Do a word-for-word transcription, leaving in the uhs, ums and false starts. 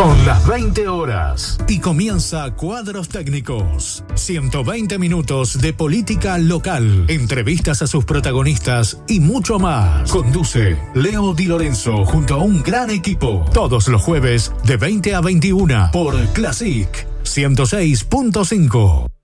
Son las veinte horas y comienza Cuadros Técnicos. ciento veinte minutos de política local, entrevistas a sus protagonistas y mucho más. Conduce Leo Di Lorenzo junto a un gran equipo. Todos los jueves de veinte a veintiuna por Classic ciento seis punto cinco.